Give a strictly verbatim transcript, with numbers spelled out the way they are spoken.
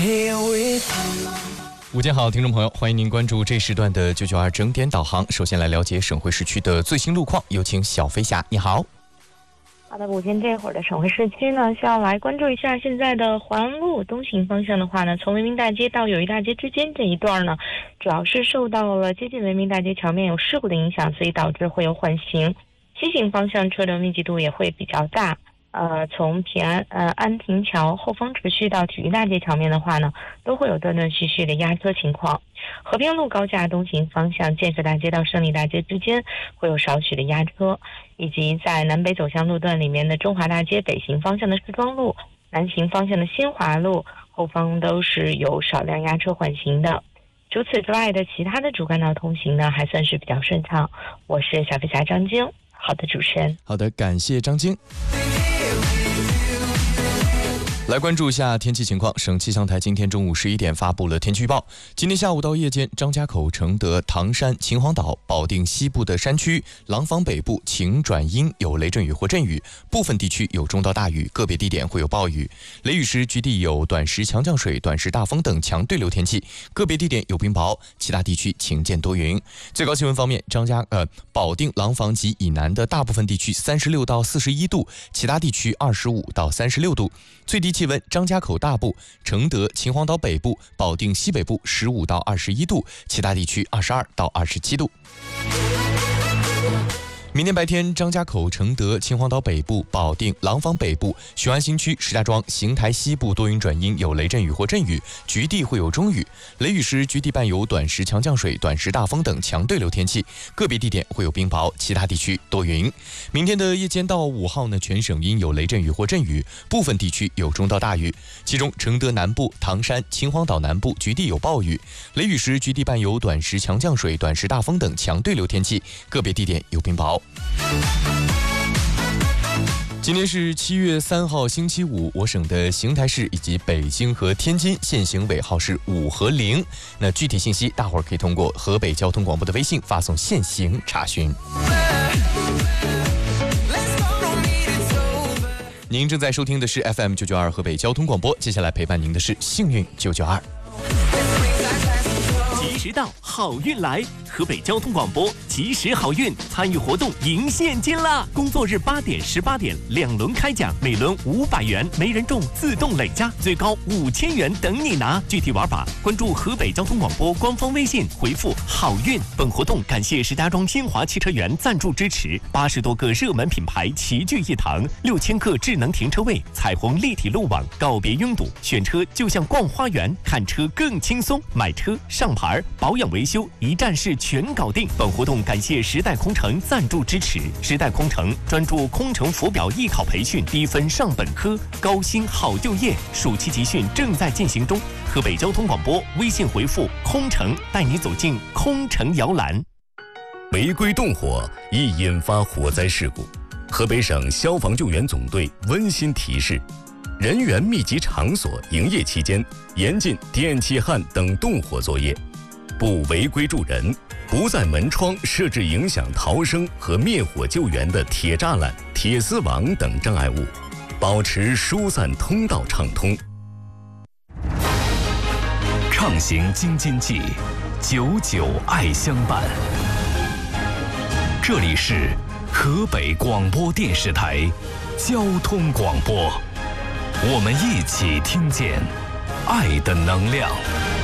午间好，听众朋友，欢迎您关注这时段的九九二整点导航。首先来了解省会市区的最新路况，有请小飞侠，你好。 好的，午间这会儿的省会市区呢，需要来关注一下现在的淮安路东行方向的话呢，从文明大街到友谊大街之间这一段呢，主要是受到了接近文明大街桥面有事故的影响，所以导致会有缓行。西行方向车流密集度也会比较大。呃，从平安呃安亭桥后方直续到体育大街桥面的话呢，都会有断断续续的压车情况。和平路高架东行方向建设大街到胜利大街之间会有少许的压车，以及在南北走向路段里面的中华大街北行方向的市庄路、南行方向的新华路后方都是有少量压车缓行的。除此之外的其他的主干道通行呢，还算是比较顺畅。我是小飞侠张晶，好的，主持人。 好的，感谢张晶。来关注一下天气情况。省气象台今天中午十一点发布了天气预报。今天下午到夜间，张家口、承德、唐山、秦皇岛、保定西部的山区、廊坊北部晴转阴，有雷阵雨或阵雨，部分地区有中到大雨，个别地点会有暴雨。雷雨时局地有短时强降水、短时大风等强对流天气，个别地点有冰雹，其他地区晴见多云。最高气温方面，张家呃保定、廊坊及以南的大部分地区三十六到四十一度，其他地区二十五到三十六度。最低气温，张家口大部、承德、秦皇岛北部、保定西北部十五到二十一度，其他地区二十二到二十七度。明天白天，张家口、承德、秦皇岛北部、保定、廊坊北部、雄安新区、石家庄、邢台西部多云转阴，有雷阵雨或阵雨，局地会有中雨。雷雨时局地伴有短时强降水、短时大风等强对流天气，个别地点会有冰雹，其他地区多云。明天的夜间到五号呢，全省阴有雷阵雨或阵雨，部分地区有中到大雨，其中承德南部、唐山、秦皇岛南部局地有暴雨。雷雨时局地伴有短时强降水、短时大风等强对流天气，个别地点有冰雹。今天是七月三号星期五，我省的邢台市以及北京和天津限行尾号是五和零。那具体信息大伙儿可以通过河北交通广播的微信发送限行查询。您正在收听的是 F M 九九二河北交通广播，接下来陪伴您的是幸运九九二。 及时到，好运来！河北交通广播及时好运参与活动赢现金啦！工作日八点、十八点两轮开奖，每轮五百元，没人中自动累加，最高五千元等你拿。具体玩法，关注河北交通广播官方微信，回复“好运”。本活动感谢石家庄新华汽车园赞助支持，八十多个热门品牌齐聚一堂，六千个智能停车位，彩虹立体路网，告别拥堵，选车就像逛花园，看车更轻松，买车上牌保养维修一站式全搞定。本活动感谢时代空乘赞助支持，时代空乘专注空乘浮表艺考培训，低分上本科，高薪好就业。暑期集训正在进行中。河北交通广播微信回复空乘，带你走进空乘摇篮。 违规动火易引发火灾事故，河北省消防救援总队温馨提示：人员密集场所营业期间，严禁电气焊等动火作业，不违规助人，不在门窗设置影响逃生和灭火救援的铁栅栏、铁丝网等障碍物，保持疏散通道畅通。 畅行京津冀，久久爱相伴。这里是河北广播电视台交通广播，我们一起听见爱的能量。